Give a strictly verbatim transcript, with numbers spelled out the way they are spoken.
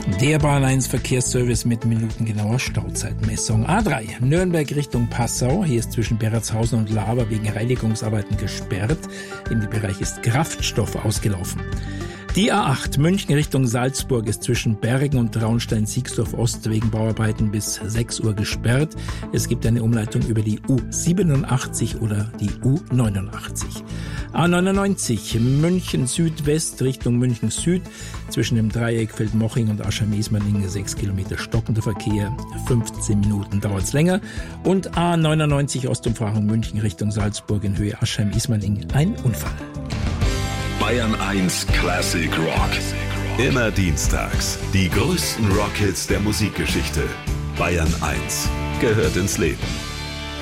Der Bahn eins Verkehrsservice mit minutengenauer Stauzeitmessung. A drei, Nürnberg Richtung Passau. Hier ist zwischen Berretshausen und Laber wegen Reinigungsarbeiten gesperrt. Im Bereich ist Kraftstoff ausgelaufen. Die A acht, München Richtung Salzburg, ist zwischen Bergen und Traunstein-Siegsdorf Ost wegen Bauarbeiten bis sechs Uhr gesperrt. Es gibt eine Umleitung über die U siebenundachtzig oder die U neunundachtzig. A neunundneunzig, München Südwest Richtung München Süd, zwischen dem Dreieck Feldmoching und Aschheim-Ismaning sechs Kilometer stockender Verkehr, fünfzehn Minuten dauert's länger. Und A neunundneunzig Ostumfahrung München Richtung Salzburg in Höhe Aschheim-Ismaning, ein Unfall. Bayern eins Classic Rock. Immer dienstags. Die größten Rockhits der Musikgeschichte. Bayern eins gehört ins Leben.